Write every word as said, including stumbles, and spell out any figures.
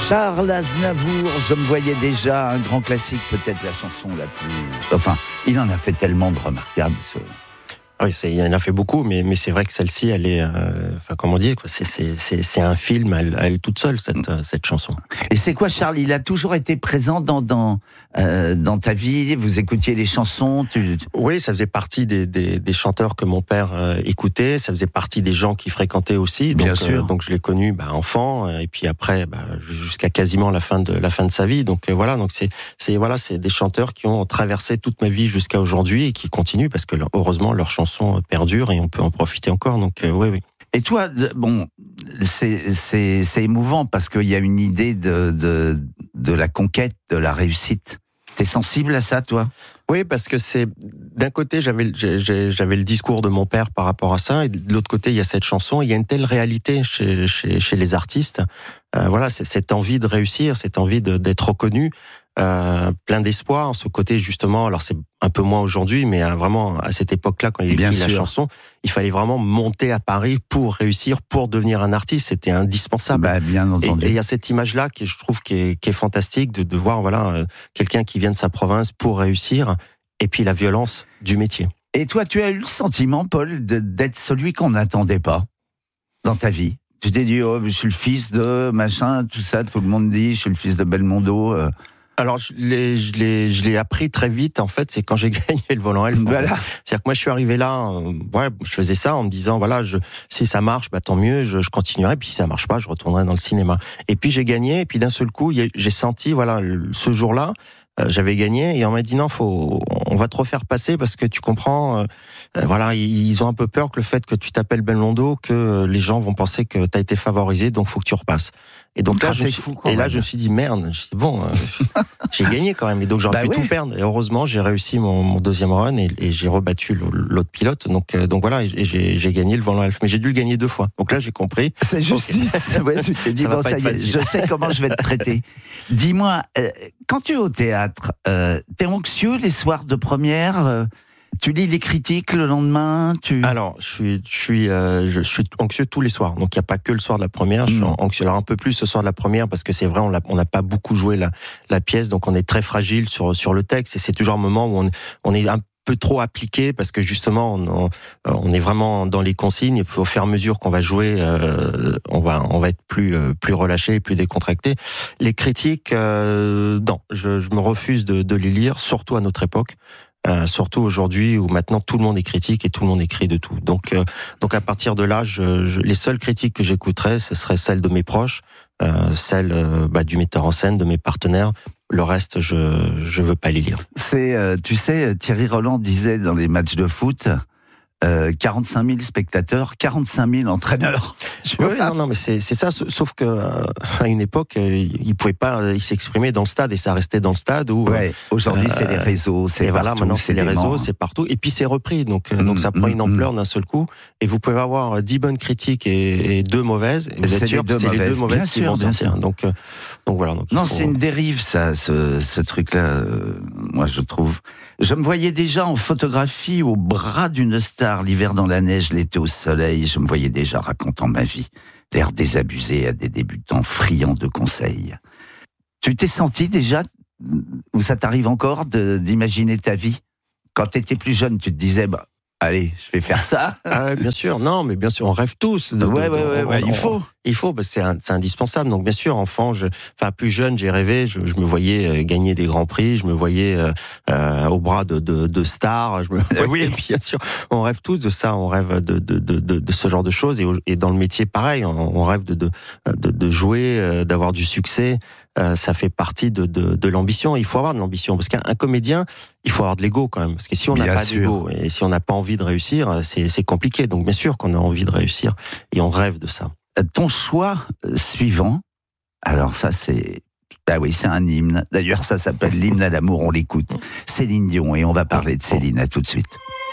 Charles Aznavour, je me voyais déjà, un grand classique, peut-être la chanson la plus... Enfin, il en a fait tellement de remarquables. Ce... Oui, c'est, il en a fait beaucoup, mais, mais c'est vrai que celle-ci, elle est, euh, enfin, comment dire, quoi, c'est, c'est, c'est, c'est un film à elle, à elle toute seule, cette, mmh. cette chanson. Et c'est quoi, Charles? Il a toujours été présent dans, dans, euh, dans ta vie? Vous écoutiez les chansons? tu... Oui, ça faisait partie des, des, des chanteurs que mon père euh, écoutait, ça faisait partie des gens qui fréquentaient aussi. Donc, Bien sûr. Euh, donc je l'ai connu, bah, enfant, et puis après, bah, jusqu'à quasiment la fin de, la fin de sa vie. Donc, euh, voilà, donc c'est, c'est, voilà, c'est des chanteurs qui ont traversé toute ma vie jusqu'à aujourd'hui et qui continuent parce que, heureusement, leurs chansons perdure et on peut en profiter encore. Donc euh, oui, oui. Et toi, bon, c'est c'est c'est émouvant parce qu'il y a une idée de de de la conquête, de la réussite. T'es sensible à ça, toi? Oui, parce que c'est d'un côté j'avais j'ai, j'avais le discours de mon père par rapport à ça, et de l'autre côté il y a cette chanson. Il y a une telle réalité chez chez chez les artistes. Euh, voilà, c'est cette envie de réussir, cette envie de, d'être reconnu. Euh, plein d'espoir, ce côté justement, alors c'est un peu moins aujourd'hui, mais vraiment à cette époque-là, quand il écrit la chanson, il fallait vraiment monter à Paris pour réussir, pour devenir un artiste, c'était indispensable. Bah, bien entendu. Et il y a cette image-là qui, je trouve, qui est, qui est fantastique, de, de voir voilà euh, quelqu'un qui vient de sa province pour réussir, et puis la violence du métier. Et toi, tu as eu le sentiment, Paul, de, d'être celui qu'on n'attendait pas dans ta vie? Tu t'es dit, oh, je suis le fils de machin, tout ça, tout le monde dit, je suis le fils de Belmondo. Euh... Alors, je l'ai, je l'ai, je l'ai appris très vite, en fait, c'est quand j'ai gagné le volant Elf. Voilà. C'est-à-dire que moi, je suis arrivé là, euh, ouais, je faisais ça en me disant, voilà, je, si ça marche, bah, tant mieux, je, je continuerai, puis si ça marche pas, je retournerai dans le cinéma. Et puis, j'ai gagné, et puis d'un seul coup, j'ai senti, voilà, ce jour-là, euh, j'avais gagné, et on m'a dit, non, faut, on va te refaire passer parce que tu comprends, euh, euh, voilà, ils ont un peu peur que le fait que tu t'appelles Belmondo, que les gens vont penser que t'as été favorisé, donc faut que tu repasses. Et donc là, je me suis, fou, et là, je me suis dit, merde, je dis, bon, euh, j'ai gagné quand même, et donc j'aurais bah pu ouais. tout perdre. Et heureusement, j'ai réussi mon, mon deuxième run, et, et j'ai rebattu l'autre pilote, donc, euh, donc voilà, et j'ai, j'ai gagné le volant Elf. Mais j'ai dû le gagner deux fois. Donc là, j'ai compris. C'est justice. Okay. Ouais, tu t'es dit, ça bon, ça y est, je sais comment je vais te traiter. Dis-moi, euh, quand tu es au théâtre, euh, t'es anxieux les soirs de première euh, tu lis les critiques le lendemain tu... Alors, je suis, je, suis, euh, je, je suis anxieux tous les soirs. Donc, il n'y a pas que le soir de la première. Je suis mmh. anxieux. Alors, un peu plus ce soir de la première, parce que c'est vrai, on n'a on n'a pas beaucoup joué la, la pièce. Donc, on est très fragile sur, sur le texte. Et c'est toujours un moment où on, on est un peu trop appliqué, parce que justement, on, on est vraiment dans les consignes. Et au fur et à mesure qu'on va jouer, euh, on, va, on va être plus, euh, plus relâché, plus décontracté. Les critiques, euh, non, je, je me refuse de, de les lire, surtout à notre époque. Euh, surtout aujourd'hui où maintenant tout le monde est critique et tout le monde écrit de tout. Donc, euh, donc à partir de là, je, je, les seules critiques que j'écouterais, ce seraient celles de mes proches, euh, celles euh, bah, du metteur en scène, de mes partenaires. Le reste, je je veux pas les lire. C'est, euh, tu sais, Thierry Roland disait dans les matchs de foot. Euh, quarante-cinq mille spectateurs, quarante-cinq mille entraîneurs. Oui, non, non, mais c'est, c'est ça. Sauf que euh, à une époque, euh, il pouvait pas, il s'exprimait dans le stade et ça restait dans le stade. Où ouais, aujourd'hui, euh, c'est les réseaux, c'est et partout. Voilà, maintenant, c'est, c'est les réseaux, morts. C'est partout. Et puis c'est repris, donc mmh, donc ça prend mmh, une ampleur mmh. d'un seul coup. Et vous pouvez avoir dix bonnes critiques et, et deux mauvaises. Et vous c'est êtes sûr que c'est les deux mauvaises qui vont sortir. Donc, euh, donc voilà. Donc, non, faut... c'est une dérive, ça, ce, ce truc-là. Euh, moi, je trouve. Je me voyais déjà en photographie au bras d'une star, l'hiver dans la neige, l'été au soleil. Je me voyais déjà racontant ma vie, l'air désabusé à des débutants friands de conseils. Tu t'es senti déjà, ou ça t'arrive encore, de, d'imaginer ta vie? Quand t'étais plus jeune, tu te disais, bah, allez, je vais faire ça. Ah ouais, bien sûr, non, mais bien sûr, on rêve tous. De, ouais, de, ouais, ouais, on, ouais on, il faut. Il faut, parce que c'est, un, c'est indispensable. Donc bien sûr, enfant, je, enfin plus jeune, j'ai rêvé. Je, je me voyais gagner des grands prix. Je me voyais euh, au bras de, de, de stars. Je me voyais, oui, bien sûr. On rêve tous de ça. On rêve de, de, de, de, de ce genre de choses. Et, et dans le métier, pareil. On, on rêve de, de, de, de jouer, d'avoir du succès. Euh, ça fait partie de, de, de l'ambition. Il faut avoir de l'ambition, parce qu'un un comédien, il faut avoir de l'ego quand même. Parce que si on n'a pas sûr. d'ego et si on n'a pas envie de réussir, c'est, c'est compliqué. Donc bien sûr qu'on a envie de réussir et on rêve de ça. Ton choix suivant, alors ça c'est, ah oui, c'est un hymne. D'ailleurs, ça s'appelle l'hymne à l'amour. On l'écoute. Céline Dion, et on va parler de Céline. À tout de suite.